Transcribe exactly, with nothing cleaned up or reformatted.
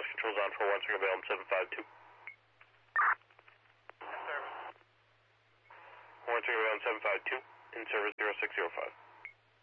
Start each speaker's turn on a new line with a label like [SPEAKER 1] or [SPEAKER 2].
[SPEAKER 1] Lost controls on for one single Bell seven five two. one single Bell seven five two, in service zero six zero five.